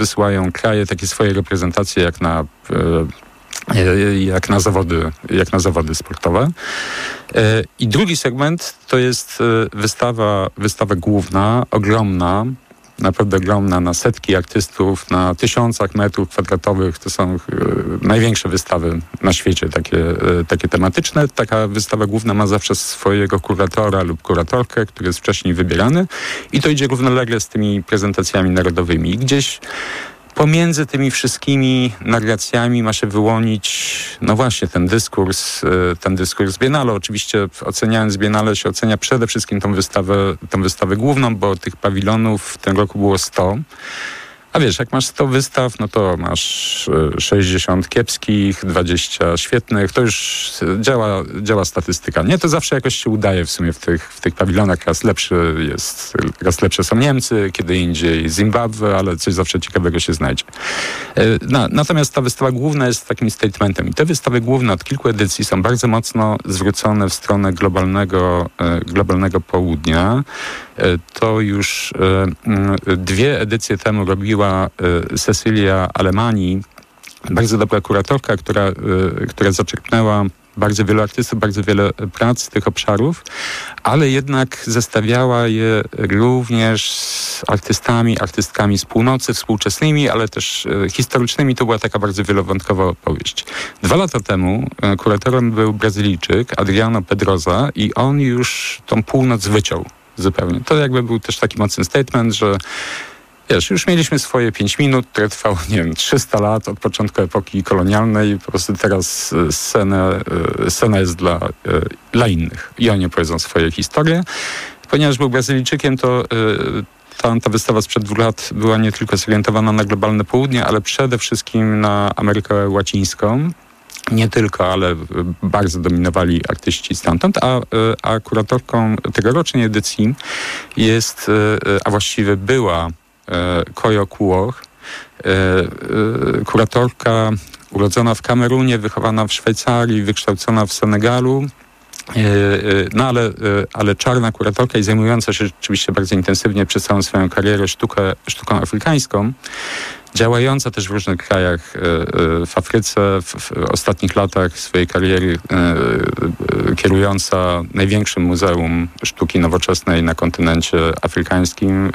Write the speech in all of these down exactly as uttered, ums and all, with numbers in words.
wysyłają kraje takie swoje reprezentacje jak na jak na zawody, jak na zawody sportowe. I drugi segment to jest wystawa, wystawa główna, ogromna, naprawdę ogromna, na setki artystów, na tysiącach metrów kwadratowych. To są największe wystawy na świecie, takie, takie tematyczne. Taka wystawa główna ma zawsze swojego kuratora lub kuratorkę, który jest wcześniej wybierany i to idzie równolegle z tymi prezentacjami narodowymi. I gdzieś pomiędzy tymi wszystkimi narracjami ma się wyłonić, no właśnie, ten dyskurs, ten dyskurs Biennale. Oczywiście oceniając Biennale się ocenia przede wszystkim tą wystawę, tą wystawę główną, bo tych pawilonów w tym roku było sto. A wiesz, jak masz sto wystaw, no to masz sześćdziesiąt kiepskich, dwadzieścia świetnych. To już działa, działa statystyka. Nie, to zawsze jakoś się udaje w sumie w tych, w tych pawilonach. Raz lepszy jest, raz lepsze są Niemcy, kiedy indziej Zimbabwe, ale coś zawsze ciekawego się znajdzie. Na, natomiast ta wystawa główna jest takim statementem. I te wystawy główne od kilku edycji są bardzo mocno zwrócone w stronę globalnego, globalnego południa. To już dwie edycje temu robiła Cecilia Alemani, bardzo dobra kuratorka, która, która zaczerpnęła bardzo wielu artystów, bardzo wiele prac z tych obszarów, ale jednak zestawiała je również z artystami, artystkami z północy, współczesnymi, ale też historycznymi. To była taka bardzo wielowątkowa opowieść. Dwa lata temu kuratorem był Brazylijczyk Adriano Pedrosa i on już tą północ wyciął zupełnie. To jakby był też taki mocny statement, że wiesz, już mieliśmy swoje pięć minut, które trwało, nie wiem, trzysta lat od początku epoki kolonialnej. Po prostu teraz scena, scena jest dla, dla innych i oni opowiedzą swoje historie. Ponieważ był Brazylijczykiem, to ta, ta wystawa sprzed dwóch lat była nie tylko zorientowana na globalne południe, ale przede wszystkim na Amerykę Łacińską. Nie tylko, ale bardzo dominowali artyści stamtąd, a, a kuratorką tegorocznej edycji jest, a właściwie była Koyo Kuoch, kuratorka urodzona w Kamerunie, wychowana w Szwajcarii, wykształcona w Senegalu, no ale, ale czarna kuratorka i zajmująca się rzeczywiście bardzo intensywnie przez całą swoją karierę sztukę, sztuką afrykańską, działająca też w różnych krajach w Afryce, w ostatnich latach swojej kariery kierująca największym muzeum sztuki nowoczesnej na kontynencie afrykańskim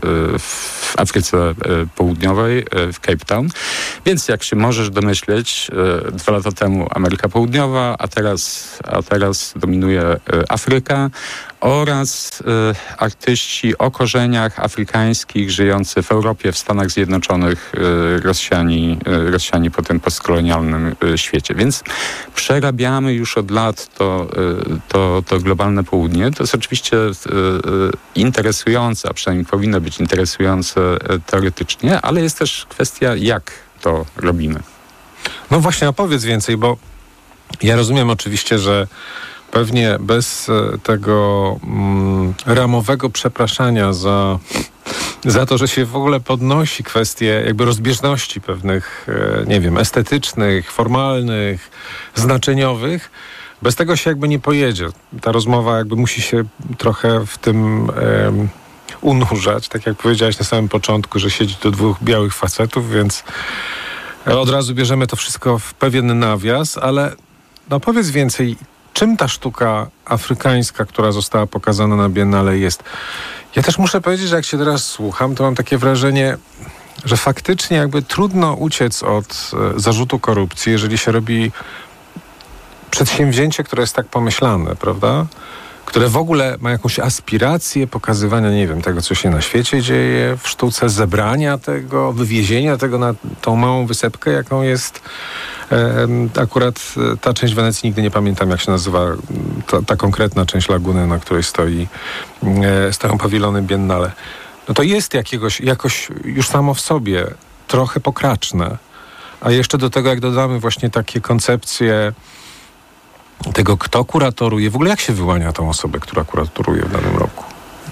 w Afryce Południowej, w Cape Town. Więc jak się możesz domyśleć, dwa lata temu Ameryka Południowa, a teraz, a teraz dominuje Afryka oraz y, artyści o korzeniach afrykańskich żyjący w Europie, w Stanach Zjednoczonych, y, rozsiani, y, rozsiani po tym postkolonialnym y, świecie. Więc przerabiamy już od lat to, y, to, to globalne południe. To jest oczywiście y, y, interesujące, a przynajmniej powinno być interesujące y, teoretycznie, ale jest też kwestia, jak to robimy. No właśnie, opowiedz więcej, bo ja rozumiem oczywiście, że pewnie bez tego mm, ramowego przepraszania za, za to, że się w ogóle podnosi kwestie jakby rozbieżności pewnych, e, nie wiem, estetycznych, formalnych, znaczeniowych, bez tego się jakby nie pojedzie. Ta rozmowa jakby musi się trochę w tym e, unurzać. Tak jak powiedziałeś na samym początku, że siedzi tu dwóch białych facetów, więc od razu bierzemy to wszystko w pewien nawias, ale no powiedz więcej, czym ta sztuka afrykańska, która została pokazana na Biennale jest? Ja też muszę powiedzieć, że jak się teraz słucham, to mam takie wrażenie, że faktycznie jakby trudno uciec od e, zarzutu korupcji, jeżeli się robi przedsięwzięcie, które jest tak pomyślane, prawda? Które w ogóle ma jakąś aspirację pokazywania, nie wiem, tego, co się na świecie dzieje, w sztuce, zebrania tego, wywiezienia tego na tą małą wysepkę, jaką jest e, akurat ta część Wenecji, nigdy nie pamiętam, jak się nazywa ta, ta konkretna część laguny, na której stoi, e, stoją pawilony Biennale. No to jest jakiegoś, jakoś już samo w sobie trochę pokraczne. A jeszcze do tego, jak dodamy właśnie takie koncepcje tego, kto kuratoruje, w ogóle jak się wyłania tą osobę, która kuratoruje w danym roku?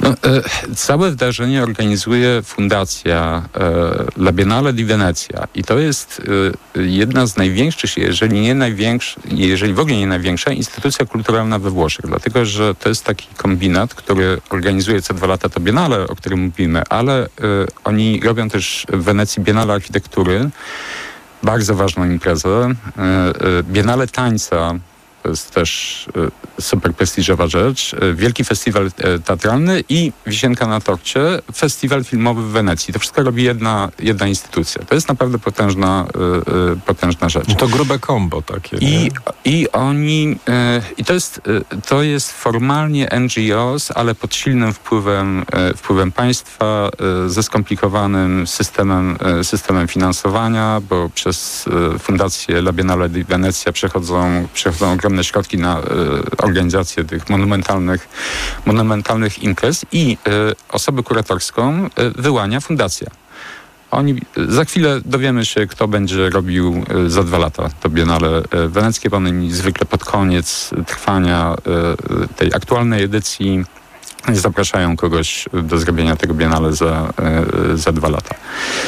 No, e, całe wydarzenie organizuje Fundacja e, La Biennale di Venezia i to jest e, jedna z największych, jeżeli nie największa, jeżeli w ogóle nie największa instytucja kulturalna we Włoszech, dlatego że to jest taki kombinat, który organizuje co dwa lata to Biennale, o którym mówimy, ale e, oni robią też w Wenecji Biennale Architektury, bardzo ważną imprezę, e, e, Biennale Tańca. To jest też y, super prestiżowa rzecz. Y, wielki festiwal y, teatralny i wisienka na torcie, festiwal filmowy w Wenecji. To wszystko robi jedna, jedna instytucja. To jest naprawdę potężna, y, y, potężna rzecz. To grube kombo takie. I, i oni, y, i to jest, y, to jest formalnie N G O s, ale pod silnym wpływem, y, wpływem państwa, y, ze skomplikowanym systemem, y, systemem finansowania, bo przez y, Fundację La Biennale di Venezia przechodzą, przechodzą ogromne środki na y, organizację tych monumentalnych, monumentalnych imprez i y, osobę kuratorską y, wyłania fundacja. Oni, y, za chwilę dowiemy się, kto będzie robił y, za dwa lata to Biennale y, weneckie, bo oni zwykle pod koniec trwania y, tej aktualnej edycji zapraszają kogoś do zrobienia tego Biennale za, y, za dwa lata.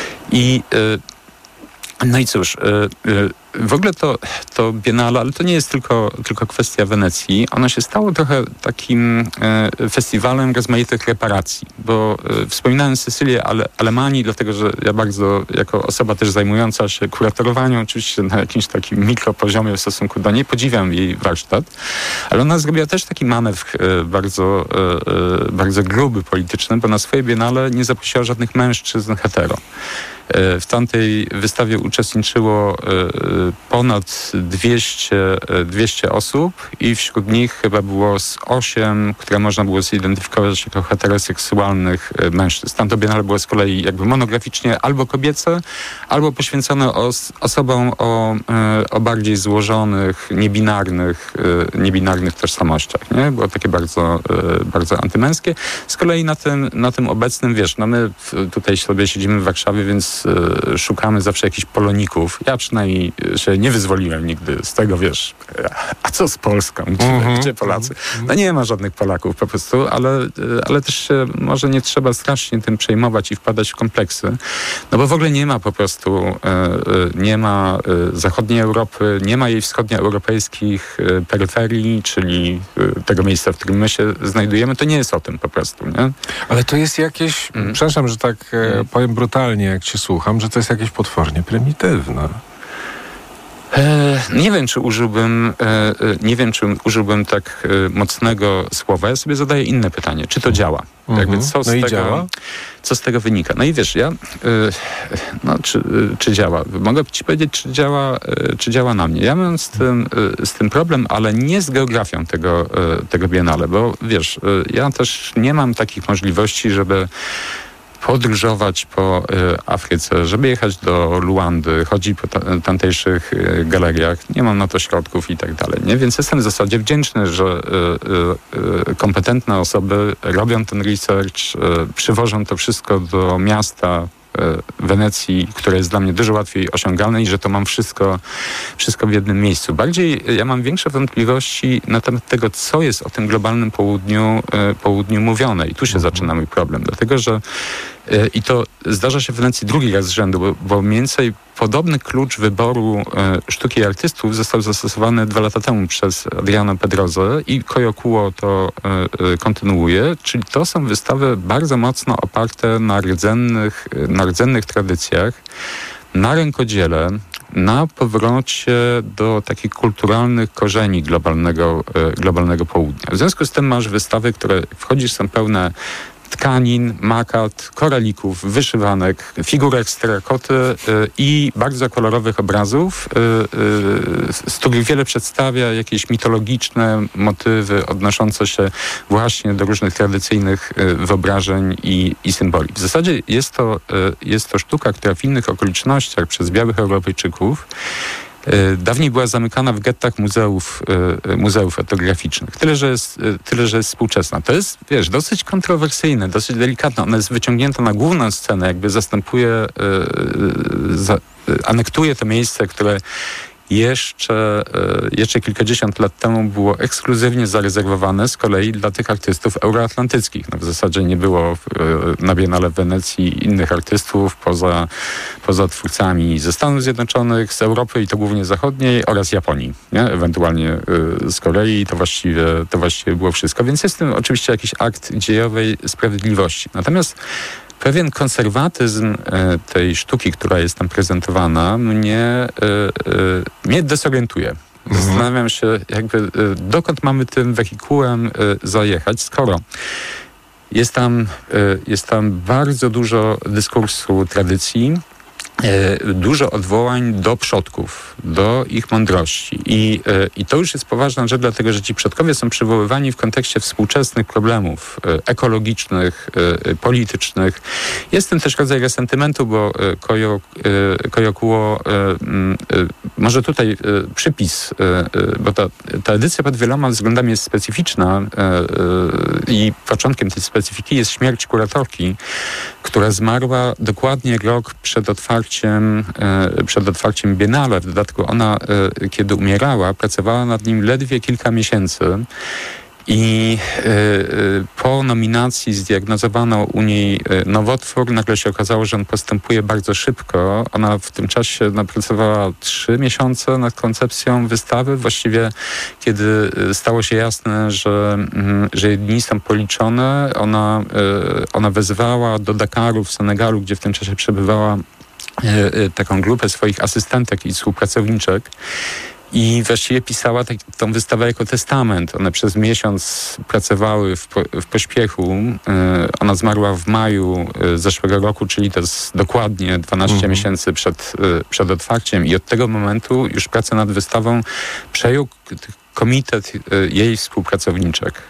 I y, no i cóż, y, y, w ogóle to, to Biennale, ale to nie jest tylko, tylko kwestia Wenecji. Ono się stało trochę takim e, festiwalem rozmaitych reparacji, bo e, wspominałem Cecylię Ale, Alemani, dlatego że ja bardzo, jako osoba też zajmująca się kuratorowaniem, oczywiście na jakimś takim mikropoziomie w stosunku do niej, podziwiam jej warsztat, ale ona zrobiła też taki manewr e, bardzo, e, bardzo gruby polityczny, bo na swoje Biennale nie zaprosiła żadnych mężczyzn hetero. W tamtej wystawie uczestniczyło ponad dwieście, dwieście osób i wśród nich chyba było z osiem, które można było zidentyfikować jako heteroseksualnych mężczyzn. Tamto Biennale było z kolei jakby monograficznie albo kobiece, albo poświęcone os- osobom o, o bardziej złożonych, niebinarnych, niebinarnych tożsamościach. Nie? Było takie bardzo, bardzo antymęskie. Z kolei na tym, na tym obecnym, wiesz, no my tutaj sobie siedzimy w Warszawie, więc szukamy zawsze jakichś poloników. Ja przynajmniej się nie wyzwoliłem nigdy z tego, wiesz, a co z Polską? Gdzie, mm-hmm. gdzie Polacy? No nie ma żadnych Polaków po prostu, ale, ale też się może nie trzeba strasznie tym przejmować i wpadać w kompleksy, no bo w ogóle nie ma po prostu, nie ma zachodniej Europy, nie ma jej wschodnioeuropejskich peryferii, czyli tego miejsca, w którym my się znajdujemy. To nie jest o tym po prostu, nie? Ale to jest jakieś, mm. przepraszam, że tak mm. powiem brutalnie, jak cię słucham, że to jest jakieś potwornie prymitywne. E, nie wiem, czy użyłbym, e, nie wiem, czy użyłbym tak e, mocnego słowa. Ja sobie zadaję inne pytanie. Czy to działa? Mm-hmm. Jakby co z no i tego, działa? Co z tego wynika? No i wiesz, ja, e, no, czy, czy działa? Mogę ci powiedzieć, czy działa, e, czy działa na mnie. Ja mam z tym, e, z tym problem, ale nie z geografią tego, e, tego Biennale, bo wiesz, e, ja też nie mam takich możliwości, żeby podróżować po y, Afryce, żeby jechać do Luandy, chodzić po ta, tamtejszych y, galeriach. Nie mam na to środków i tak dalej. Nie? Więc jestem w zasadzie wdzięczny, że y, y, kompetentne osoby robią ten research, y, przywożą to wszystko do miasta Wenecji, które jest dla mnie dużo łatwiej osiągalne i że to mam wszystko, wszystko w jednym miejscu. Bardziej ja mam większe wątpliwości na temat tego, co jest o tym globalnym południu, południu mówione. I tu się zaczyna mój problem, dlatego że i to zdarza się w Wenecji drugi raz z rzędu, bo, bo mniej więcej podobny klucz wyboru e, sztuki i artystów został zastosowany dwa lata temu przez Adriano Pedrozę i Kojo Kuo to e, e, kontynuuje, czyli to są wystawy bardzo mocno oparte na rdzennych, na rdzennych tradycjach, na rękodziele, na powrocie do takich kulturalnych korzeni globalnego, e, globalnego południa. W związku z tym masz wystawy, które wchodzisz, są pełne tkanin, makat, koralików, wyszywanek, figurek z terakoty y, i bardzo kolorowych obrazów, y, y, z których wiele przedstawia jakieś mitologiczne motywy odnoszące się właśnie do różnych tradycyjnych y, wyobrażeń i, i symboli. W zasadzie jest to, y, jest to sztuka, która w innych okolicznościach przez białych Europejczyków dawniej była zamykana w gettach muzeów, muzeów etnograficznych. Tyle że, jest, tyle, że jest współczesna. To jest, wiesz, dosyć kontrowersyjne, dosyć delikatne. Ona jest wyciągnięta na główną scenę, jakby zastępuje, za, anektuje to miejsce, które jeszcze, jeszcze kilkadziesiąt lat temu było ekskluzywnie zarezerwowane z kolei dla tych artystów euroatlantyckich. No w zasadzie nie było na Biennale w Wenecji innych artystów poza, poza twórcami ze Stanów Zjednoczonych, z Europy i to głównie zachodniej oraz Japonii, nie? Ewentualnie z Korei. To właściwie, to właściwie było wszystko. Więc jest w tym oczywiście jakiś akt dziejowej sprawiedliwości. Natomiast pewien konserwatyzm tej sztuki, która jest tam prezentowana, mnie, mnie desorientuje. Zastanawiam się, jakby dokąd mamy tym wehikułem zajechać, skoro jest tam, jest tam bardzo dużo dyskursu tradycji, dużo odwołań do przodków, do ich mądrości. I, I to już jest poważna rzecz, dlatego że ci przodkowie są przywoływani w kontekście współczesnych problemów ekologicznych, politycznych. Jest w tym też rodzaj resentymentu, bo Koyo, Koyo Kuo, może tutaj przypis, bo ta, ta edycja pod wieloma względami jest specyficzna i początkiem tej specyfiki jest śmierć kuratorki, która zmarła dokładnie rok przed otwarciem przed otwarciem Biennale. W dodatku ona, kiedy umierała, pracowała nad nim ledwie kilka miesięcy i po nominacji zdiagnozowano u niej nowotwór. Nagle się okazało, że on postępuje bardzo szybko. Ona w tym czasie napracowała trzy miesiące nad koncepcją wystawy. Właściwie, kiedy stało się jasne, że, że jej dni są policzone, ona, ona wezwała do Dakaru w Senegalu, gdzie w tym czasie przebywała, taką grupę swoich asystentek i współpracowniczek i właściwie pisała tak, tą wystawę jako testament. One przez miesiąc pracowały w, po, w pośpiechu. Ona zmarła w maju zeszłego roku, czyli to jest dokładnie dwanaście mhm. miesięcy przed, przed otwarciem i od tego momentu już pracę nad wystawą przejął komitet jej współpracowniczek.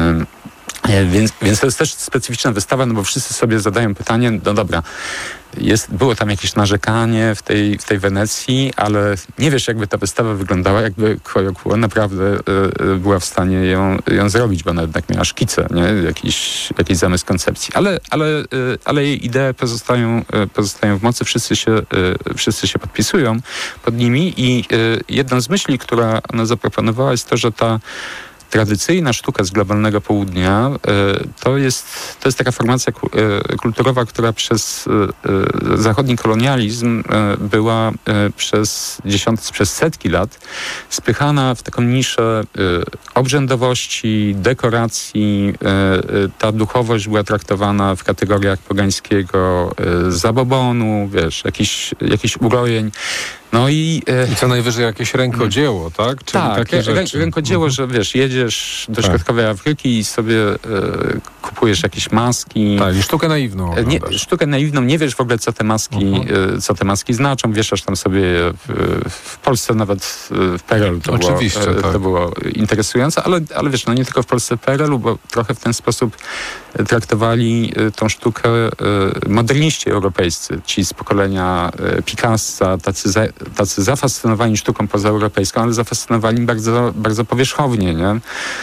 Więc, więc to jest też specyficzna wystawa, no bo wszyscy sobie zadają pytanie, no dobra, jest, było tam jakieś narzekanie w tej, w tej Wenecji, ale nie wiesz, jakby ta wystawa wyglądała, jakby Koyo Kuo naprawdę y, była w stanie ją, ją zrobić, bo ona jednak miała szkice, nie? Jakiś, jakiś zamysł koncepcji. Ale, ale, y, ale jej idee pozostają, y, pozostają w mocy, wszyscy się, y, wszyscy się podpisują pod nimi i y, jedną z myśli, która ona zaproponowała, jest to, że ta tradycyjna sztuka z globalnego południa to jest, to jest taka formacja kulturowa, która przez zachodni kolonializm była przez dziesiątki, przez setki lat spychana w taką niszę obrzędowości, dekoracji. Ta duchowość była traktowana w kategoriach pogańskiego zabobonu, wiesz, jakichś, jakichś urojeń. No i, e, I co najwyżej jakieś rękodzieło, tak? Czyli tak, takie rzeczy. rękodzieło, że wiesz, jedziesz do środkowej tak. Afryki i sobie e, kupujesz jakieś maski. Tak, i sztukę naiwną. Nie, sztukę naiwną, nie wiesz w ogóle, co te maski, uh-huh. e, co te maski znaczą. Wieszasz tam sobie w, w Polsce, nawet w P R L-u to, Oczywiście, było, tak. to było interesujące, ale, ale wiesz, no nie tylko w Polsce w P R L-u, bo trochę w ten sposób traktowali tą sztukę moderniści europejscy, ci z pokolenia Picassa, tacy, za, tacy zafascynowani sztuką pozaeuropejską, ale zafascynowani bardzo, bardzo powierzchownie, nie?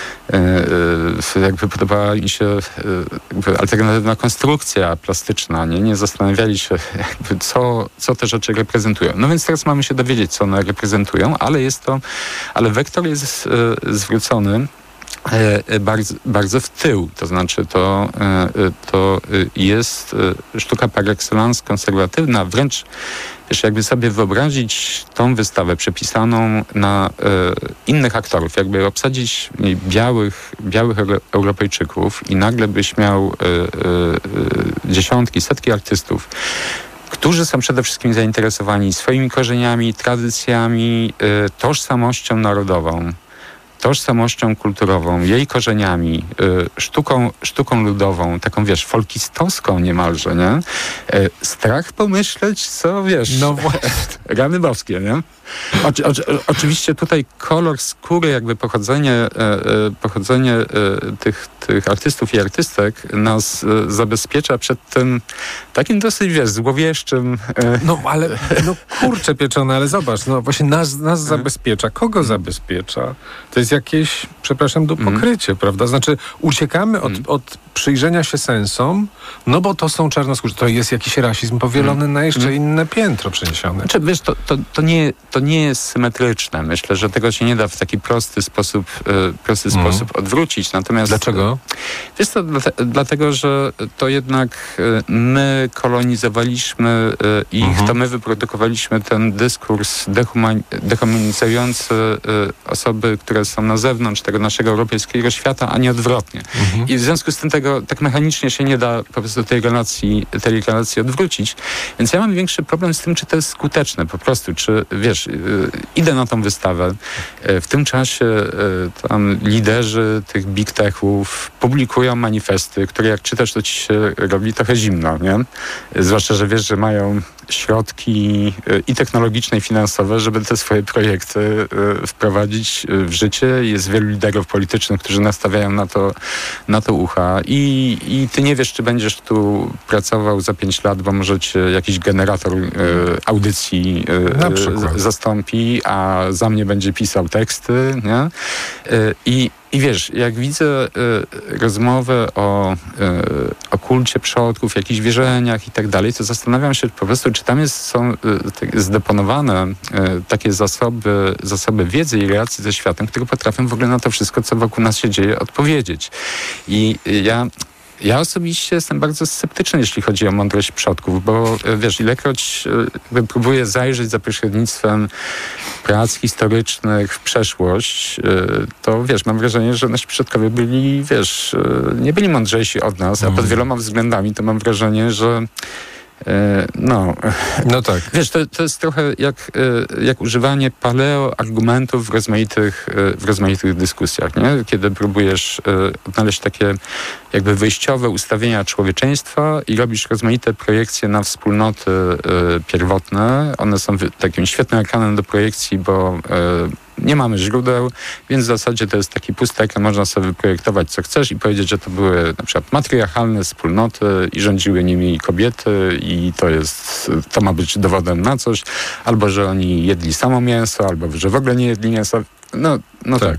Jakby podobała im się jakby alternatywna konstrukcja plastyczna, nie? Nie zastanawiali się, jakby co, co te rzeczy reprezentują. No więc teraz mamy się dowiedzieć, co one reprezentują, ale jest to, ale wektor jest zwrócony Bardzo, bardzo w tył, to znaczy to, to jest sztuka par excellence konserwatywna, wręcz wiesz, jakby sobie wyobrazić tą wystawę przepisaną na innych aktorów, jakby obsadzić białych, białych Europejczyków i nagle byś miał dziesiątki, setki artystów, którzy są przede wszystkim zainteresowani swoimi korzeniami, tradycjami, tożsamością narodową, tożsamością kulturową, jej korzeniami, y, sztuką, sztuką ludową, taką, wiesz, folkistowską niemalże, nie? Y, strach pomyśleć, co, wiesz, no właśnie. rany boskie, nie? Oczy, oczy, oczywiście tutaj kolor skóry, jakby pochodzenie, y, y, pochodzenie y, tych, tych artystów i artystek nas e, zabezpiecza przed tym takim dosyć, wiesz, złowieszczym... E, no ale, no kurczę pieczone, ale zobacz, no właśnie nas, nas zabezpiecza. Kogo zabezpiecza? To jest jakieś, przepraszam, do pokrycie, mm. prawda? Znaczy uciekamy od, mm. od przyjrzenia się sensom, no bo to są czarnoskórzy. To jest jakiś rasizm powielony mm. na jeszcze mm. inne piętro przeniesione. Znaczy, wiesz, to, to, to, nie, to nie jest symetryczne. Myślę, że tego się nie da w taki prosty sposób, e, prosty mm. sposób odwrócić. Natomiast, dlaczego? Wiesz to dlate, dlatego, że to jednak my kolonizowaliśmy e, ich, mm-hmm. to my wyprodukowaliśmy ten dyskurs dehuman, dehumanizujący e, osoby, które są na zewnątrz tego naszego europejskiego świata, a nie odwrotnie. Mm-hmm. I w związku z tym tego tak mechanicznie się nie da po prostu tej relacji, tej relacji odwrócić. Więc ja mam większy problem z tym, czy to jest skuteczne po prostu. Czy, wiesz, yy, idę na tą wystawę. Yy, w tym czasie yy, tam liderzy tych big techów publikują manifesty, które jak czytasz, to ci się robi trochę zimno, nie? Yy, zwłaszcza, że wiesz, że mają środki yy, i technologiczne, i finansowe, żeby te swoje projekty yy, wprowadzić yy, w życie. Jest wielu liderów politycznych, którzy nastawiają na to, na to ucha. I, I ty nie wiesz, czy będziesz tu pracował za pięć lat, bo może cię jakiś generator y, audycji y, zastąpi, a za mnie będzie pisał teksty, nie? Y, I I wiesz, jak widzę y, rozmowę o, y, o kulcie przodków, jakichś wierzeniach i tak dalej, to zastanawiam się po prostu, czy tam jest, są y, te, zdeponowane y, takie zasoby, zasoby wiedzy i relacji ze światem, które potrafią w ogóle na to wszystko, co wokół nas się dzieje, odpowiedzieć. I y, ja... Ja osobiście jestem bardzo sceptyczny, jeśli chodzi o mądrość przodków, bo wiesz, ilekroć jakby próbuję zajrzeć za pośrednictwem prac historycznych w przeszłość, to wiesz, mam wrażenie, że nasi przodkowie byli, wiesz, nie byli mądrzejsi od nas, a pod wieloma względami to mam wrażenie, że No, no tak. Wiesz, to, to jest trochę jak, jak używanie paleo argumentów w rozmaitych, w rozmaitych dyskusjach, nie? Kiedy próbujesz odnaleźć takie jakby wyjściowe ustawienia człowieczeństwa i robisz rozmaite projekcje na wspólnoty pierwotne. One są takim świetnym ekranem do projekcji, bo nie mamy źródeł, więc w zasadzie to jest taki pusty ekran, można sobie wyprojektować co chcesz i powiedzieć, że to były na przykład matriarchalne wspólnoty i rządziły nimi kobiety i to jest, to ma być dowodem na coś, albo że oni jedli samo mięso, albo że w ogóle nie jedli mięsa. No, no tak. tak.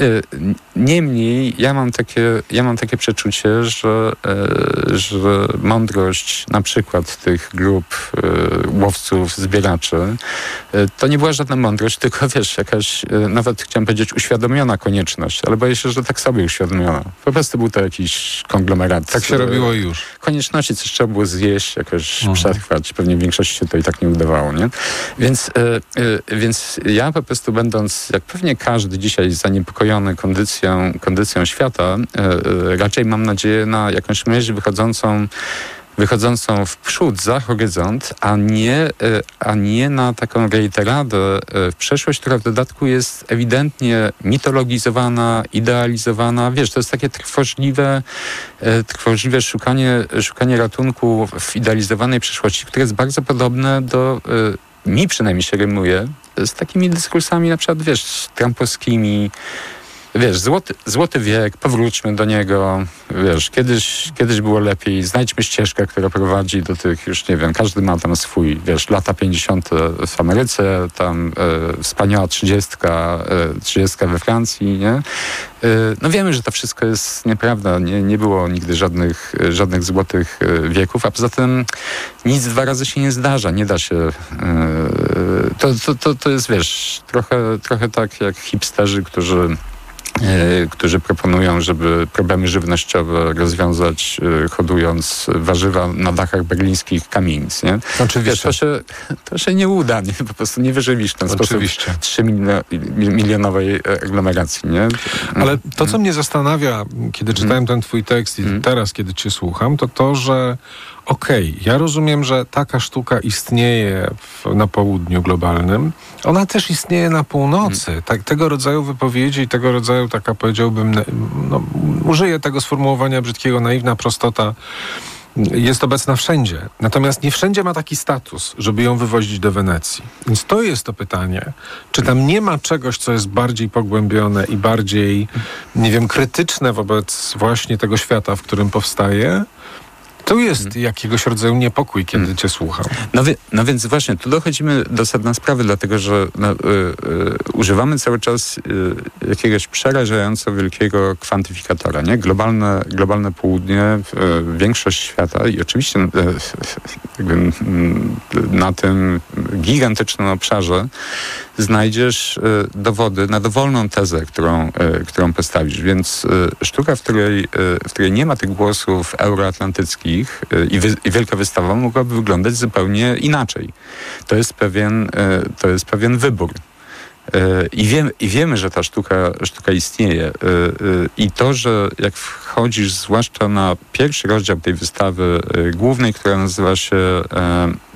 Niemniej ja mam takie, ja mam takie przeczucie, że, że mądrość na przykład tych grup łowców, zbieraczy, to nie była żadna mądrość, tylko wiesz, jakaś, nawet chciałem powiedzieć uświadomiona konieczność, ale boję się, że tak sobie uświadomiona. Po prostu był to jakiś konglomerat. Tak się robiło już. Konieczności, coś trzeba było zjeść, jakoś mhm. przetrwać. Pewnie w większości się to i tak nie udawało, nie? Więc, więc ja po prostu będąc, jak pewnie każdy dzisiaj zaniepokojony kondycją, kondycją świata, yy, raczej mam nadzieję na jakąś myśl wychodzącą, wychodzącą w przód, za horyzont, a nie, yy, a nie na taką reiteradę yy, w przeszłość, która w dodatku jest ewidentnie mitologizowana, idealizowana. Wiesz, to jest takie trwożliwe, yy, trwożliwe szukanie, szukanie ratunku w idealizowanej przeszłości, które jest bardzo podobne do... Yy, mi przynajmniej się rymuje z takimi dyskursami na przykład, wiesz, trumpowskimi, wiesz, złoty, złoty wiek, powróćmy do niego, wiesz, kiedyś, kiedyś było lepiej, znajdźmy ścieżkę, która prowadzi do tych, już nie wiem, każdy ma tam swój, wiesz, lata pięćdziesiąte w Ameryce, tam e, wspaniała trzydziestka, e, trzydziestka we Francji, nie? E, no wiemy, że to wszystko jest nieprawda, nie, nie było nigdy żadnych, żadnych złotych wieków, a poza tym nic dwa razy się nie zdarza, nie da się, e, to, to, to, to jest, wiesz, trochę, trochę tak jak hipsterzy, którzy Yy, którzy proponują, żeby problemy żywnościowe rozwiązać yy, hodując warzywa na dachach berlińskich kamienic, nie? Oczywiście. Wiesz, to, się, to się nie uda, nie? Po prostu nie wyżywisz w ten Oczywiście. sposób trzymilionowej aglomeracji, nie? Ale to, co mnie zastanawia, kiedy czytałem ten twój tekst i mm. teraz, kiedy cię słucham, to to, że okej, okay, ja rozumiem, że taka sztuka istnieje w, na południu globalnym. Ona też istnieje na północy. Hmm. Tak, tego rodzaju wypowiedzi i tego rodzaju taka, powiedziałbym, no, użyję tego sformułowania brzydkiego, naiwna prostota jest obecna wszędzie. Natomiast nie wszędzie ma taki status, żeby ją wywozić do Wenecji. Więc to jest to pytanie, czy tam nie ma czegoś, co jest bardziej pogłębione i bardziej, nie wiem, krytyczne wobec właśnie tego świata, w którym powstaje. Tu jest hmm. jakiegoś rodzaju niepokój, kiedy hmm. cię słucham. No, wie, no więc właśnie, tu dochodzimy do sedna sprawy, dlatego że no, y, y, używamy cały czas y, jakiegoś przerażająco wielkiego kwantyfikatora, nie? Globalne, globalne południe, y, większość świata i oczywiście y, jakby, y, na tym gigantycznym obszarze znajdziesz y, dowody na dowolną tezę, którą, y, którą postawisz. Więc y, sztuka, w której, y, w której nie ma tych głosów euroatlantyckich y, i, wy, i wielka wystawa mogłaby wyglądać zupełnie inaczej. To jest pewien, y, to jest pewien wybór. Y, I, wiem, I wiemy, że ta sztuka, sztuka istnieje. Y, y, I to, że jak wchodzisz zwłaszcza na pierwszy rozdział tej wystawy y, głównej, która nazywa się y,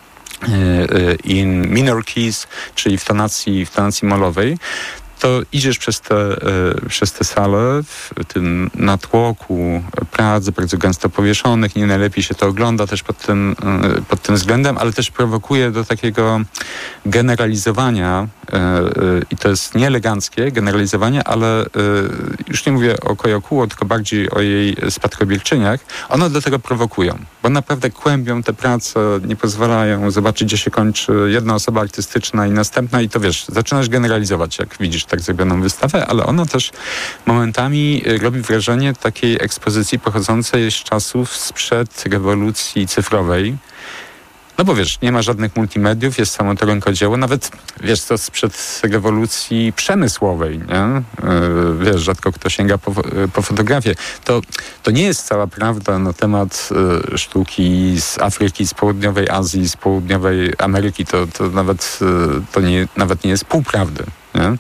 in minor keys, czyli w tonacji, w tonacji molowej, to idziesz przez te, przez te sale w tym natłoku prac bardzo gęsto powieszonych. Nie najlepiej się to ogląda też pod tym, pod tym względem, ale też prowokuje do takiego generalizowania i to jest nieeleganckie generalizowanie, ale już nie mówię o Koyokuo, tylko bardziej o jej spadkobierczyniach. One do tego prowokują, bo naprawdę kłębią te prace, nie pozwalają zobaczyć, gdzie się kończy jedna osoba artystyczna i następna i to wiesz, zaczynasz generalizować, jak widzisz tak zrobioną wystawę, ale ona też momentami robi wrażenie takiej ekspozycji pochodzącej z czasów sprzed rewolucji cyfrowej. No bo wiesz, nie ma żadnych multimediów, jest samo to rękodzieło, nawet wiesz, to sprzed rewolucji przemysłowej, nie? Yy, wiesz, rzadko kto sięga po, po fotografię. To, to nie jest cała prawda na temat y, sztuki z Afryki, z południowej Azji, z południowej Ameryki. To, to, nawet, y, to nie, nawet nie jest pół prawdy, nie?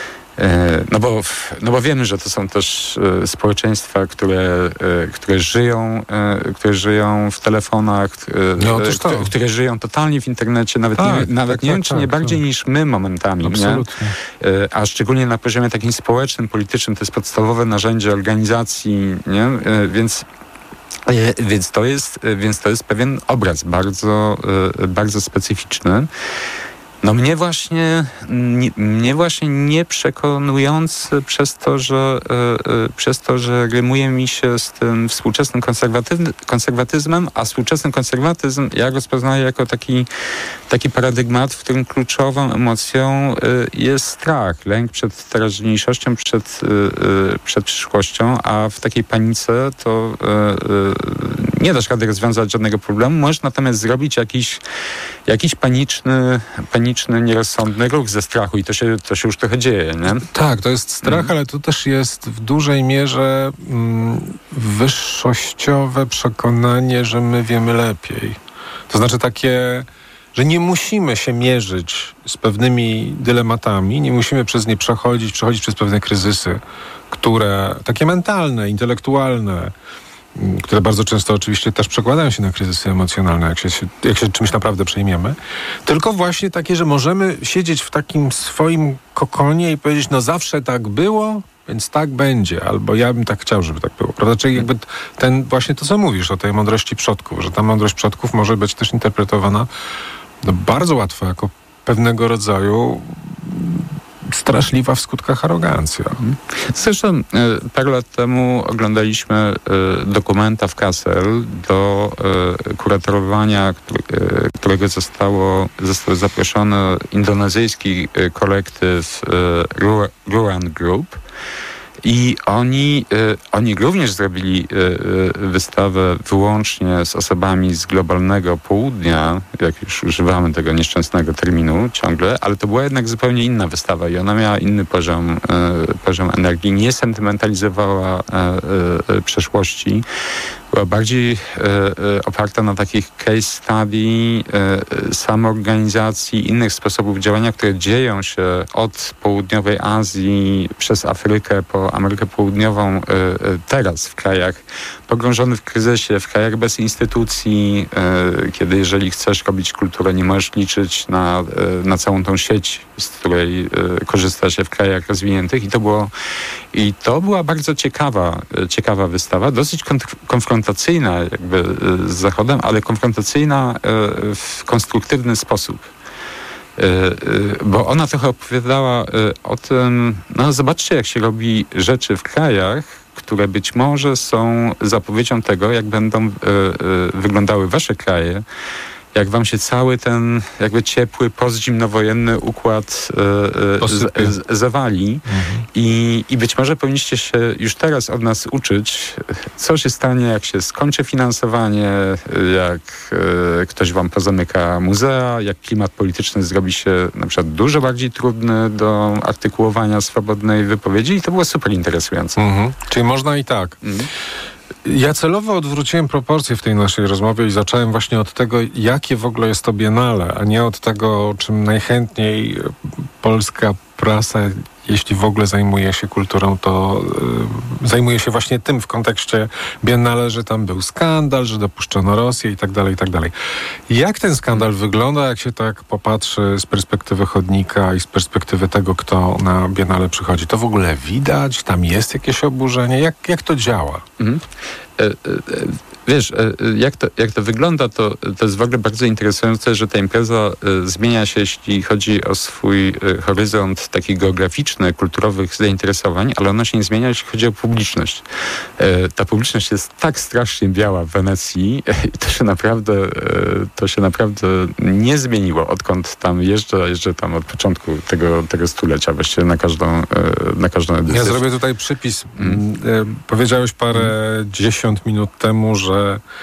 No bo, no bo wiemy, że to są też społeczeństwa, które, które, żyją, które żyją w telefonach, no, które, które żyją totalnie w internecie, nawet tak, nie, nawet tak, nie tak, wiem, czy tak, nie tak, bardziej tak. niż my momentami. Absolutnie. Nie? A szczególnie na poziomie takim społecznym, politycznym, to jest podstawowe narzędzie organizacji, nie? Więc Więc to jest, więc to jest pewien obraz bardzo, bardzo specyficzny. No mnie właśnie, nie, mnie właśnie nie przekonujący przez to, że, y, przez to, że rymuje mi się z tym współczesnym konserwatyzmem, a współczesny konserwatyzm ja rozpoznaję jako taki, taki paradygmat, w którym kluczową emocją y, jest strach, lęk przed teraźniejszością, przed, y, y, przed przyszłością, a w takiej panice to y, y, nie dasz rady rozwiązać żadnego problemu, możesz natomiast zrobić jakiś, jakiś paniczny, paniczny, nierozsądny ruch ze strachu i to się, to się już trochę dzieje, nie? Tak, to jest strach, mm. ale to też jest w dużej mierze mm, wyższościowe przekonanie, że my wiemy lepiej. To znaczy takie, że nie musimy się mierzyć z pewnymi dylematami, nie musimy przez nie przechodzić, przechodzić przez pewne kryzysy, które takie mentalne, intelektualne, które bardzo często oczywiście też przekładają się na kryzysy emocjonalne, jak się, jak się czymś naprawdę przejmiemy, tylko właśnie takie, że możemy siedzieć w takim swoim kokonie i powiedzieć, no zawsze tak było, więc tak będzie, albo ja bym tak chciał, żeby tak było, prawda? Czyli jakby ten, właśnie to, co mówisz o tej mądrości przodków, że ta mądrość przodków może być też interpretowana no, bardzo łatwo jako pewnego rodzaju straszliwa w skutkach arogancja. Zresztą parę lat temu oglądaliśmy dokumenta w Kassel do kuratorowania, którego zostało, został zaproszony indonezyjski kolektyw Ruan Group. I oni, y, oni również zrobili y, y, wystawę wyłącznie z osobami z globalnego południa, jak już używamy tego nieszczęsnego terminu ciągle, ale to była jednak zupełnie inna wystawa i ona miała inny poziom, y, poziom energii, nie sentymentalizowała y, y, przeszłości, była bardziej y, y, oparta na takich case study, y, samoorganizacji, innych sposobów działania, które dzieją się od południowej Azji przez Afrykę po Amerykę Południową y, y, teraz w krajach pogrążonych w kryzysie, w krajach bez instytucji, y, kiedy jeżeli chcesz robić kulturę, nie możesz liczyć na, y, na całą tą sieć, z której y, korzysta się w krajach rozwiniętych i to było, I to była bardzo ciekawa, ciekawa wystawa, dosyć konf- konfrontacyjna jakby z Zachodem, ale konfrontacyjna w konstruktywny sposób. Bo ona trochę opowiadała o tym, no zobaczcie, jak się robi rzeczy w krajach, które być może są zapowiedzią tego, jak będą wyglądały wasze kraje, jak wam się cały ten jakby ciepły, postzimnowojenny układ e, z, z, zawali mhm. I, i być może powinniście się już teraz od nas uczyć, co się stanie, jak się skończy finansowanie, jak e, ktoś wam pozamyka muzea, jak klimat polityczny zrobi się na przykład dużo bardziej trudny do artykułowania swobodnej wypowiedzi i to było super interesujące. Mhm. Czyli można i tak. Mhm. Ja celowo odwróciłem proporcje w tej naszej rozmowie i zacząłem właśnie od tego, jakie w ogóle jest to Biennale, a nie od tego, czym najchętniej polska prasa, jeśli w ogóle zajmuje się kulturą, to yy, zajmuje się właśnie tym w kontekście Biennale, że tam był skandal, że dopuszczono Rosję i tak dalej, i tak dalej. Jak ten skandal wygląda, jak się tak popatrzy z perspektywy chodnika i z perspektywy tego, kto na Biennale przychodzi? To w ogóle widać? Tam jest jakieś oburzenie? Jak, jak to działa? Mhm. E, e, Wiesz, jak to, jak to wygląda, to, to jest w ogóle bardzo interesujące, że ta impreza zmienia się, jeśli chodzi o swój horyzont taki geograficzny, kulturowych zainteresowań, ale ona się nie zmienia, jeśli chodzi o publiczność. Ta publiczność jest tak strasznie biała w Wenecji i to się naprawdę, to się naprawdę nie zmieniło, odkąd tam jeżdżę, jeżdżę tam od początku tego, tego stulecia, właściwie na każdą, na każdą edycję. Ja zrobię tutaj przypis. Mm. Powiedziałeś parę mm. dziesiąt minut temu, że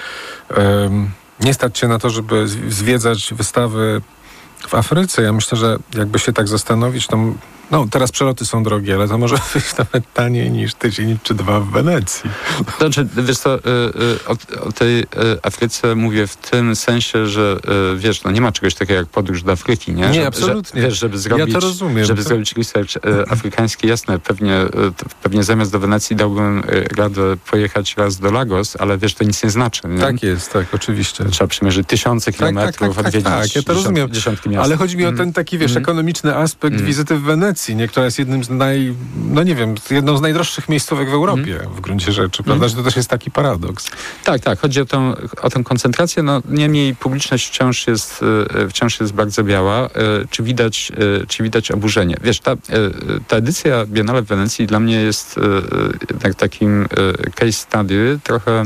Um, nie stać się na to, żeby zwiedzać wystawy w Afryce. Ja myślę, że jakby się tak zastanowić, to no teraz przeloty są drogie, ale to może być nawet taniej niż tydzień czy dwa w Wenecji. Znaczy, wiesz co, o, o tej Afryce mówię w tym sensie, że wiesz, no nie ma czegoś takiego jak podróż do Afryki, nie? Nie, że, absolutnie. Że, wiesz, żeby zrobić, ja to rozumiem. Żeby to... zrobić research afrykański, jasne, pewnie, pewnie zamiast do Wenecji dałbym radę pojechać raz do Lagos, ale wiesz, to nic nie znaczy. Nie? Tak jest, tak, oczywiście. Trzeba przymierzyć tysiące kilometrów, tak, tak, tak, odwiedzić tak, ja to rozumiem. dziesiątki miast. Ale chodzi mi o ten taki, wiesz, mm. ekonomiczny aspekt mm. wizyty w Wenecji, nie? Która jest jednym z naj, no nie wiem, jedną z najdroższych miejscówek w Europie mm. w gruncie rzeczy, prawda? Mm. Że to też jest taki paradoks. Tak, tak. Chodzi o tą, o tę koncentrację. No, niemniej publiczność wciąż jest, wciąż jest bardzo biała. Czy widać, czy widać oburzenie? Wiesz, ta, ta edycja Biennale w Wenecji dla mnie jest jednak takim case study, trochę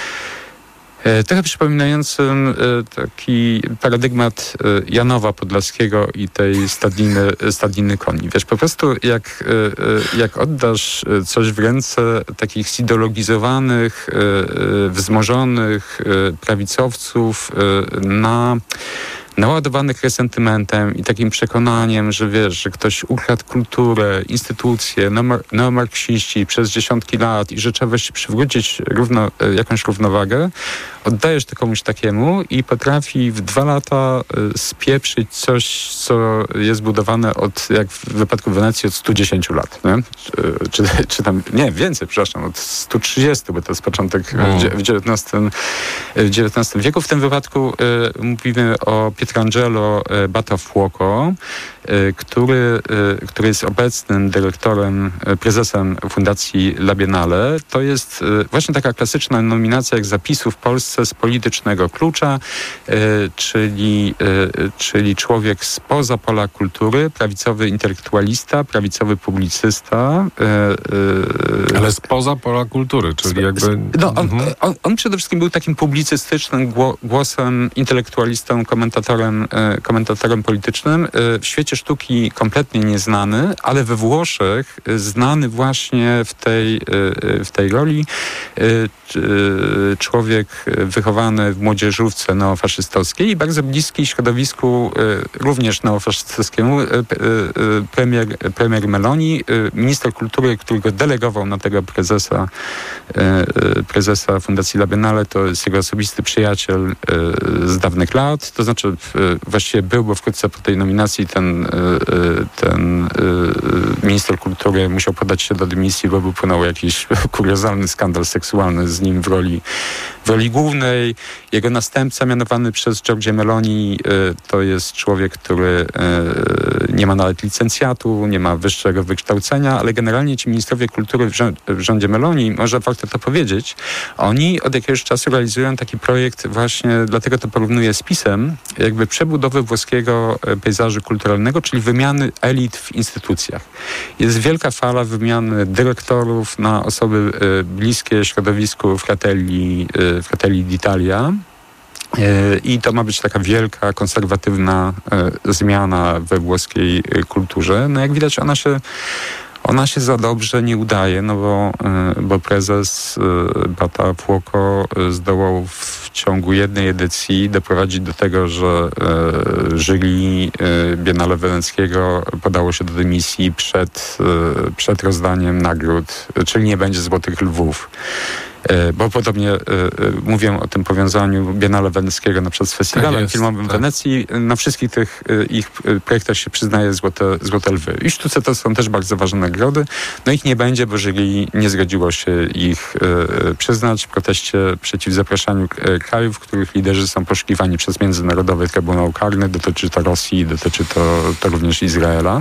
Trochę przypominającym taki paradygmat Janowa Podlaskiego i tej stadniny, stadniny koni. Wiesz, po prostu jak, jak oddasz coś w ręce takich zideologizowanych, wzmożonych prawicowców na naładowanych resentymentem i takim przekonaniem, że wiesz, że ktoś ukradł kulturę, instytucje, neomarksiści przez dziesiątki lat i że trzeba wreszcie przywrócić równo, jakąś równowagę, oddajesz to komuś takiemu i potrafi w dwa lata spieprzyć coś, co jest budowane od, jak w wypadku Wenecji, od stu dziesięciu lat. Nie? Czy, czy tam, nie, więcej, przepraszam, od stu trzydziestu, bo to jest początek mm. w dziewiętnastym, w dziewiętnastym wieku. W tym wypadku y, mówimy o Pietrangelo Buttafuoco, który, który jest obecnym dyrektorem, prezesem Fundacji La Biennale. To jest właśnie taka klasyczna nominacja jak zapisów w Polsce z politycznego klucza, czyli, czyli człowiek spoza pola kultury, prawicowy intelektualista, prawicowy publicysta. Ale spoza pola kultury, czyli jakby... No, on, mhm. on, on przede wszystkim był takim publicystycznym głosem, intelektualistą, komentatorem, komentatorem politycznym. W świecie sztuki kompletnie nieznany, ale we Włoszech znany właśnie w tej, w tej roli. Człowiek wychowany w młodzieżówce neofaszystowskiej i bardzo bliski środowisku również neofaszystowskiemu, premier, premier Meloni, minister kultury, który go delegował na tego prezesa, prezesa Fundacji La Biennale, to jest jego osobisty przyjaciel z dawnych lat, to znaczy właściwie był, bo wkrótce po tej nominacji ten, ten minister kultury musiał podać się do dymisji, bo wypłynął jakiś kuriozalny skandal seksualny z nim w roli, w roli głównej. Jego następca mianowany przez Giorgia Meloni to jest człowiek, który nie ma nawet licencjatu, nie ma wyższego wykształcenia, ale generalnie ci ministrowie kultury w, rząd, w rządzie Meloni, może warto to powiedzieć, oni od jakiegoś czasu realizują taki projekt właśnie, dlatego to porównuję z PiS-em, jakby przebudowy włoskiego pejzażu kulturalnego, czyli wymiany elit w instytucjach. Jest wielka fala wymiany dyrektorów na osoby bliskie środowisku Fratelli, Fratelli d'Italia. I to ma być taka wielka, konserwatywna zmiana we włoskiej kulturze. No jak widać, ona się Ona się za dobrze nie udaje, no bo, bo prezes Batafuoco zdołał w ciągu jednej edycji doprowadzić do tego, że jury Biennale Weneckiego podało się do dymisji przed, przed rozdaniem nagród, czyli nie będzie Złotych Lwów. Bo podobnie y, y, mówię o tym powiązaniu Biennale Weneckiego na przykład z festiwalem tak filmowym w tak. Wenecji. Na wszystkich tych y, ich projektach się przyznaje złote, złote lwy. I sztuce to są też bardzo ważne nagrody. No ich nie będzie, bo jury nie zgodziło się ich y, przyznać w proteście przeciw zapraszaniu y, krajów, których liderzy są poszukiwani przez Międzynarodowy Trybunał Karny. Dotyczy to Rosji, dotyczy to, to również Izraela.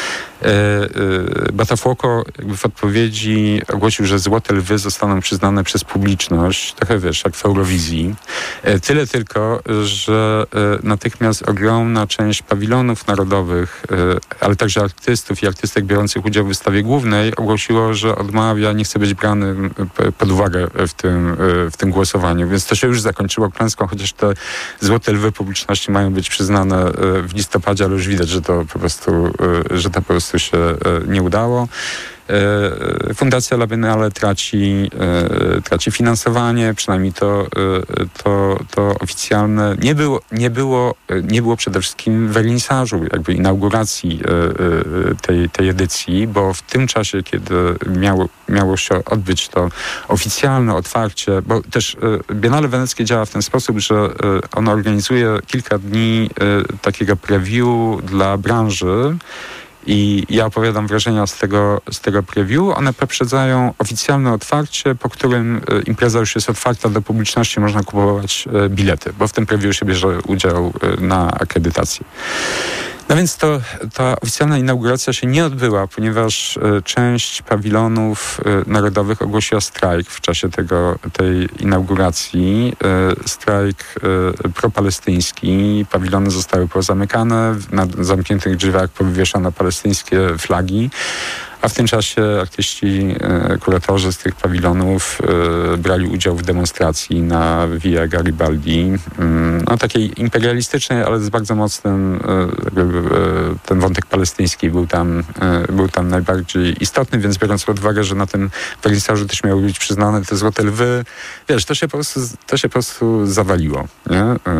Batafuoco jakby w odpowiedzi ogłosił, że Złote Lwy zostaną przyznane przez publiczność, trochę wiesz, jak w Eurowizji. Tyle tylko, że natychmiast ogromna część pawilonów narodowych, ale także artystów i artystek biorących udział w wystawie głównej ogłosiło, że odmawia, nie chce być brany pod uwagę w tym, w tym głosowaniu. Więc to się już zakończyło klęską, chociaż te Złote Lwy publiczności mają być przyznane w listopadzie, ale już widać, że to po prostu, że to po prostu się nie udało. Fundacja La Biennale traci, traci finansowanie, przynajmniej to, to, to oficjalne. Nie było, nie, było, nie było przede wszystkim wernisażu, jakby inauguracji tej, tej edycji, bo w tym czasie, kiedy miało, miało się odbyć to oficjalne otwarcie, bo też Biennale Weneckie działa w ten sposób, że ono organizuje kilka dni takiego preview dla branży. I ja opowiadam wrażenia z tego, z tego preview. One poprzedzają oficjalne otwarcie, po którym impreza już jest otwarta do publiczności, można kupować bilety, bo w tym preview się bierze udział na akredytacji. No więc to, ta oficjalna inauguracja się nie odbyła, ponieważ y, część pawilonów y, narodowych ogłosiła strajk w czasie tego, tej inauguracji. Y, strajk y, propalestyński. Pawilony zostały pozamykane, na zamkniętych drzwiach powywieszano palestyńskie flagi. A w tym czasie artyści, e, kuratorzy z tych pawilonów e, brali udział w demonstracji na Via Garibaldi. Mm, no takiej imperialistycznej, ale z bardzo mocnym, e, e, ten wątek palestyński był tam, e, był tam najbardziej istotny, więc biorąc pod uwagę, że na tym wernisażu też miały być przyznane te Złote Lwy, wiesz, to się po prostu, to się po prostu zawaliło, nie? E, e,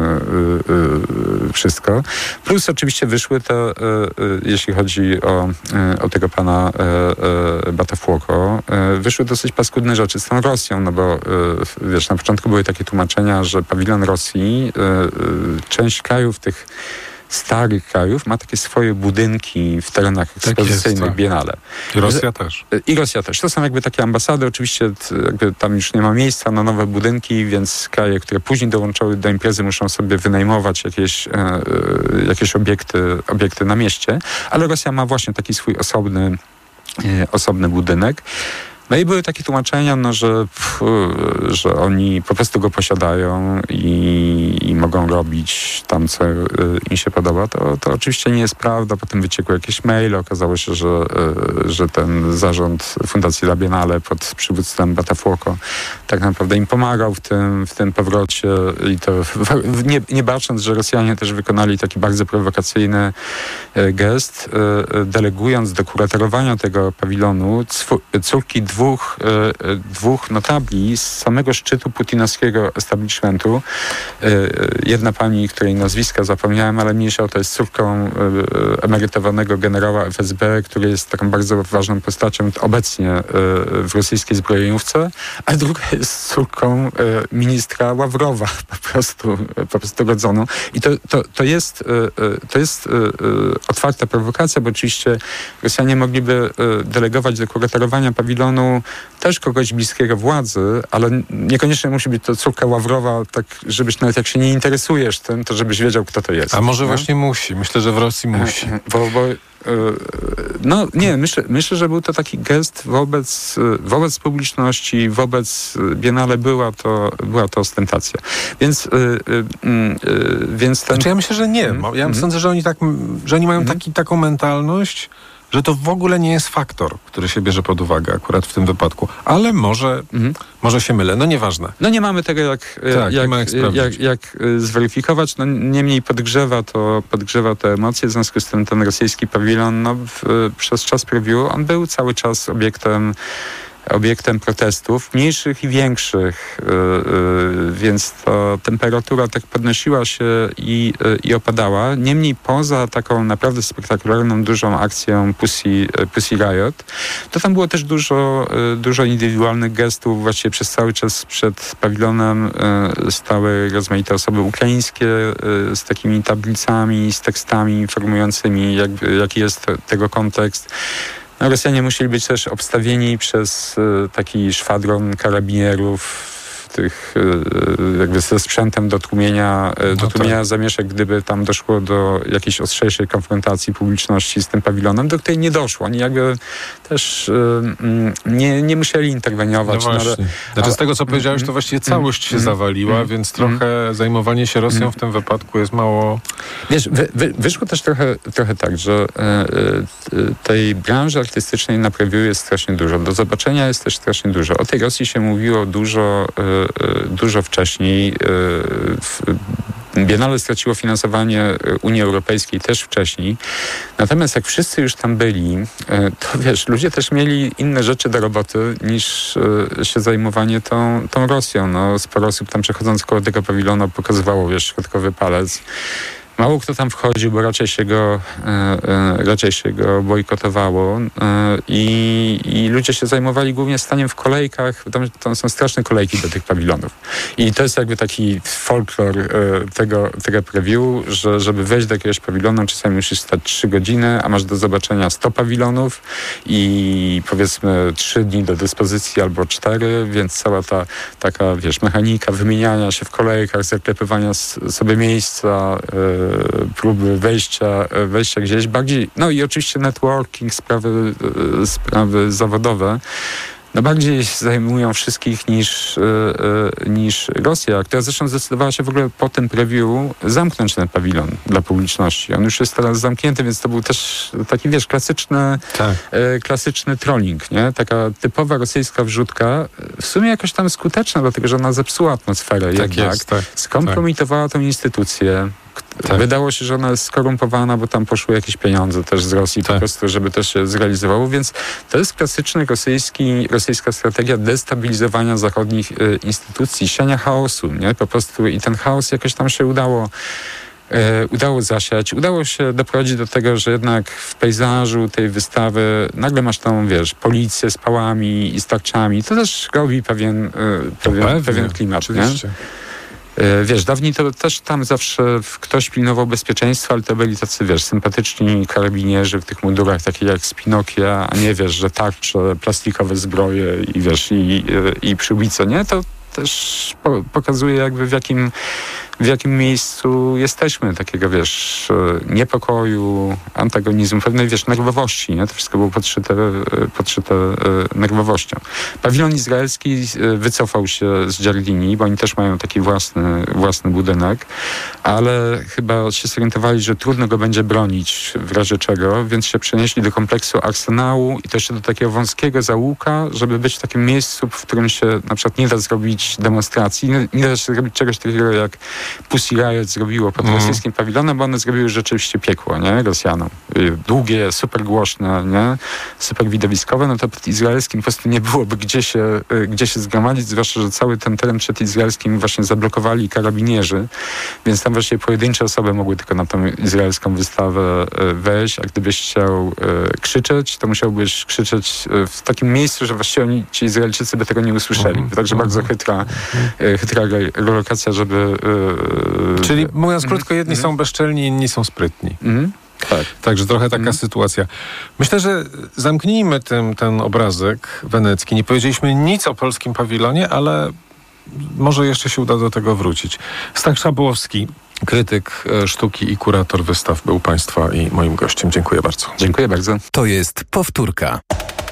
e, wszystko. Plus oczywiście wyszły te, e, e, jeśli chodzi o, e, o tego pana Batafuoco, wyszły dosyć paskudne rzeczy z tą Rosją, no bo wiesz, na początku były takie tłumaczenia, że pawilon Rosji, część krajów tych starych krajów ma takie swoje budynki w terenach ekspozycyjnych tak Biennale. I Rosja też. I Rosja też. To są jakby takie ambasady, oczywiście jakby tam już nie ma miejsca na nowe budynki, więc kraje, które później dołączały do imprezy, muszą sobie wynajmować jakieś, e, jakieś obiekty, obiekty na mieście, ale Rosja ma właśnie taki swój osobny, e, osobny budynek. No i były takie tłumaczenia, no, że, pff, że oni po prostu go posiadają i, i mogą robić tam, co y, im się podoba. To, to oczywiście nie jest prawda. Potem wyciekły jakieś maile. Okazało się, że, y, że ten zarząd Fundacji La Biennale pod przywództwem Batafuoco tak naprawdę im pomagał w tym, w tym powrocie. I to w, nie, nie bacząc, że Rosjanie też wykonali taki bardzo prowokacyjny y, gest, y, delegując do kuratorowania tego pawilonu córki Dwóch, e, dwóch notabli z samego szczytu putinowskiego establishmentu. E, jedna pani, której nazwiska zapomniałem, ale mniejsza o to, jest córką e, emerytowanego generała F S B, który jest taką bardzo ważną postacią obecnie e, w rosyjskiej zbrojeniówce, a druga jest córką e, ministra Ławrowa, po prostu, po prostu rodzoną. I to, to, to jest, e, to jest e, otwarta prowokacja, bo oczywiście Rosjanie mogliby e, delegować do kuratorowania pawilonu zresztą też kogoś bliskiego władzy, ale niekoniecznie musi być to córka Ławrowa, tak żebyś nawet jak się nie interesujesz tym, to żebyś wiedział, kto to jest. A może nie? właśnie musi. Myślę, że w Rosji musi. Bo, bo, no nie, myślę, myślę, że był to taki gest wobec, wobec publiczności, wobec Biennale była to, była to ostentacja. Więc, więc ten... Znaczy ja myślę, że nie. Ja mm. sądzę, że oni, tak, że oni mają mm. taki, taką mentalność, że to w ogóle nie jest faktor, który się bierze pod uwagę akurat w tym wypadku. Ale może, mhm. może się mylę. No nieważne. No nie mamy tego jak, tak, jak, jak, jak, jak zweryfikować. No niemniej podgrzewa to, podgrzewa te emocje. W związku z tym ten rosyjski pawilon no, w, przez czas preview on był cały czas obiektem obiektem protestów, mniejszych i większych, yy, yy, więc ta temperatura tak podnosiła się i, yy, i opadała. Niemniej poza taką naprawdę spektakularną, dużą akcją Pussy, Pussy Riot, to tam było też dużo, yy, dużo indywidualnych gestów. Właściwie przez cały czas przed pawilonem yy, stały rozmaite osoby ukraińskie yy, z takimi tablicami, z tekstami informującymi, jak, jaki jest te, tego kontekst. No, Rosjanie musieli być też obstawieni przez y, taki szwadron karabinierów, tych y, jakby ze sprzętem do tłumienia, y, do no tłumienia tak. zamieszek, gdyby tam doszło do jakiejś ostrzejszej konfrontacji publiczności z tym pawilonem, do której nie doszło. Oni jakby też y, y, nie, nie musieli interweniować. No właśnie. No, ale, znaczy z tego, co powiedziałeś, to właściwie całość się zawaliła, więc trochę zajmowanie się Rosją w tym wypadku jest mało... Wiesz, wy, wy, wyszło też trochę, trochę tak, że y, y, tej branży artystycznej na preview jest strasznie dużo. Do zobaczenia jest też strasznie dużo. O tej Rosji się mówiło dużo, y, y, dużo wcześniej. Y, w, Biennale straciło finansowanie Unii Europejskiej też wcześniej. Natomiast jak wszyscy już tam byli, to wiesz, ludzie też mieli inne rzeczy do roboty niż się zajmowanie tą, tą Rosją. No, sporo osób tam przechodząc koło tego pawilonu pokazywało, wiesz, środkowy palec. Mało kto tam wchodził, bo raczej się go, e, e, raczej się go bojkotowało e, i, i ludzie się zajmowali głównie staniem w kolejkach. Tam, tam są straszne kolejki do tych pawilonów. I to jest jakby taki folklor e, tego, tego preview, że żeby wejść do jakiegoś pawilonu, czasami musisz stać trzy godziny, a masz do zobaczenia sto pawilonów i powiedzmy trzy dni do dyspozycji albo cztery, więc cała ta taka, wiesz, mechanika wymieniania się w kolejkach, zaklepywania s- sobie miejsca, e, próby wejścia, wejścia gdzieś bardziej, no i oczywiście networking, sprawy, sprawy zawodowe, no bardziej zajmują wszystkich niż, yy, niż Rosja, która zresztą zdecydowała się w ogóle po tym preview zamknąć ten pawilon dla publiczności. On już jest teraz zamknięty, więc to był też taki, wiesz, klasyczny, tak. yy, klasyczny trolling, nie? Taka typowa rosyjska wrzutka, w sumie jakoś tam skuteczna, dlatego że ona zepsuła atmosferę tak jednak, jest, tak, skompromitowała tak. tę instytucję. Tak. Wydało się, że ona jest skorumpowana, bo tam poszły jakieś pieniądze też z Rosji tak. po prostu, żeby to się zrealizowało, więc to jest klasyczny rosyjski, rosyjska strategia destabilizowania zachodnich y, instytucji, siania chaosu, nie? Po prostu i ten chaos jakoś tam się udało y, udało zasiać. Udało się doprowadzić do tego, że jednak w pejzażu tej wystawy nagle masz tą, wiesz, policję z pałami i z tarczami. To też robi pewien, y, pewien, pewien klimat, oczywiście. Nie? Wiesz, dawniej to też tam zawsze ktoś pilnował bezpieczeństwa, ale to byli tacy, wiesz, sympatyczni karabinierzy w tych mundurach, takie jak z Pinokia, a nie wiesz, że tarcze, plastikowe zbroje i wiesz, i, i, i przyłbice, nie? To też po, pokazuje jakby w jakim, w jakim miejscu jesteśmy, takiego, wiesz, niepokoju, antagonizmu, pewnej, wiesz, nerwowości, nie? To wszystko było podszyte, podszyte nerwowością. Pawilon izraelski wycofał się z Giardini, bo oni też mają taki własny, własny budynek, ale chyba się zorientowali, że trudno go będzie bronić w razie czego, więc się przenieśli do kompleksu Arsenału i też do takiego wąskiego zaułka, żeby być w takim miejscu, w którym się na przykład nie da zrobić demonstracji, nie, nie da się zrobić czegoś takiego, jak Pussy Riot zrobiło pod mm. rosyjskim pawilonem, bo one zrobiły rzeczywiście piekło, nie? Rosjanom. Długie, super głośne, nie? Super widowiskowe, no to pod izraelskim po prostu nie byłoby gdzie się, gdzie się zgromadzić, zwłaszcza, że cały ten teren przed izraelskim właśnie zablokowali karabinierzy, więc tam właśnie pojedyncze osoby mogły tylko na tą izraelską wystawę wejść, a gdybyś chciał krzyczeć, to musiałbyś krzyczeć w takim miejscu, że właściwie oni, ci Izraelczycy by tego nie usłyszeli. Mm. Także bardzo chytra, chytra relokacja, żeby... Czyli mówiąc krótko, jedni mm. są bezczelni, inni są sprytni. Mm. Tak. Także trochę taka mm. sytuacja. Myślę, że zamknijmy tym ten obrazek wenecki. Nie powiedzieliśmy nic o polskim pawilonie, ale może jeszcze się uda do tego wrócić. Stach Szabłowski, krytyk sztuki i kurator wystaw, był Państwa i moim gościem. Dziękuję bardzo. Dziękuję bardzo. To jest Powtórka.